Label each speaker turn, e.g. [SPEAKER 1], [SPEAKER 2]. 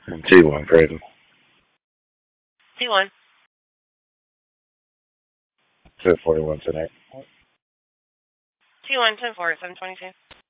[SPEAKER 1] And T1, Creighton.
[SPEAKER 2] T1.
[SPEAKER 1] 241 tonight.
[SPEAKER 2] T1, 10-4, 722.